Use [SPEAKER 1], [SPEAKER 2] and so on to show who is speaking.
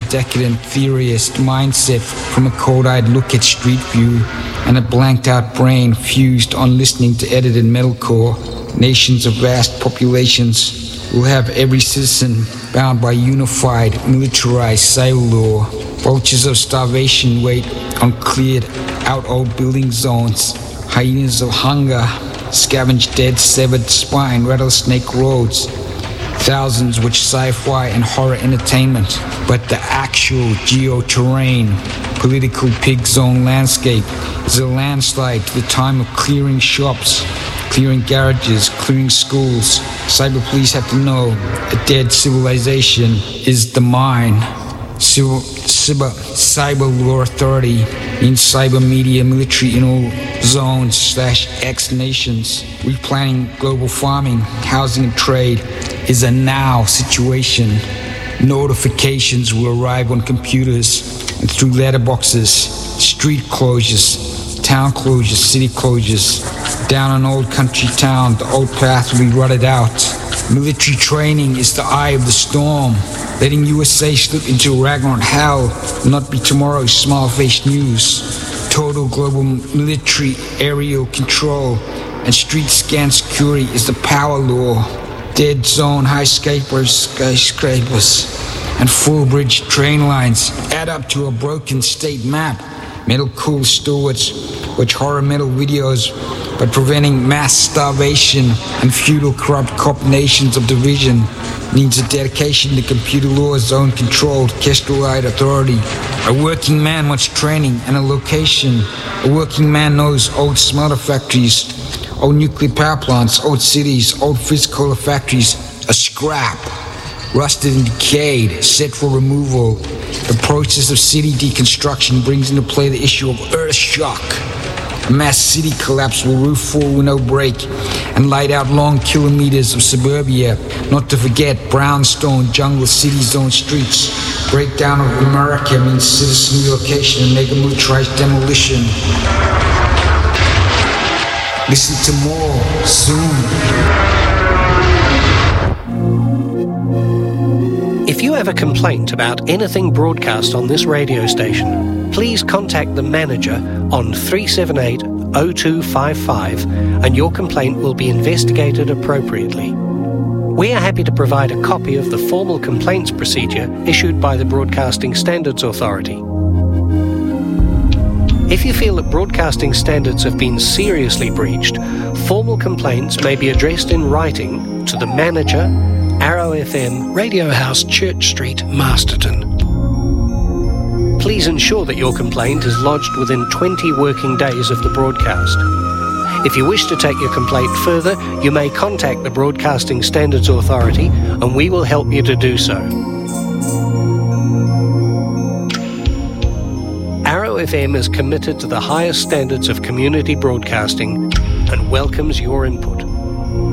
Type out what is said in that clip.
[SPEAKER 1] decadent theorist mindset from a cold-eyed look at Street View and a blanked-out brain fused on listening to edited metalcore. Nations of vast populations will have every citizen bound by unified, militarized cyber law. Vultures of starvation wait on cleared-out old building zones. Hyenas of hunger scavenge dead, severed spine, rattlesnake roads. Thousands which sci-fi and horror entertainment, but the actual geo-terrain, political pig zone landscape is a landslide to the time of clearing shops, clearing garages, clearing schools. Cyber police have to know a dead civilization is the mine. Cyber Law Authority means cyber media military in all zones / X nations. Replanning global farming, housing and trade is a now situation. Notifications will arrive on computers and through letterboxes. Street closures, town closures, city closures. Down an old country town, the old path will be rutted out. Military training is the eye of the storm. Letting USA slip into Ragnarok hell will not be tomorrow's smile-faced news. Total global military aerial control and street scan security is the power law. Dead zone high skyscrapers and full bridge train lines add up to a broken state map. Metal cool stewards watch horror metal videos, but preventing mass starvation and feudal corrupt cop nations of division needs a dedication to computer law, zone-controlled, Kestrelite authority. A working man wants training and a location. A working man knows old smelter factories, old nuclear power plants, old cities, old physical factories, a scrap, rusted and decayed, set for removal. The process of city deconstruction brings into play the issue of earth shock. A mass city collapse will roof fall with no break and light out long kilometers of suburbia, not to forget brownstone jungle city zone streets. Breakdown of America means citizen relocation and mega militarized demolition. Listen to more soon.
[SPEAKER 2] If you have a complaint about anything broadcast on this radio station, please contact the manager on 378-0255 and your complaint will be investigated appropriately. We are happy to provide a copy of the formal complaints procedure issued by the Broadcasting Standards Authority. If you feel that broadcasting standards have been seriously breached, formal complaints may be addressed in writing to the manager, Arrow FM, Radio House, Church Street, Masterton. Please ensure that your complaint is lodged within 20 working days of the broadcast. If you wish to take your complaint further, you may contact the Broadcasting Standards Authority and we will help you to do so. Arrow FM is committed to the highest standards of community broadcasting and welcomes your input.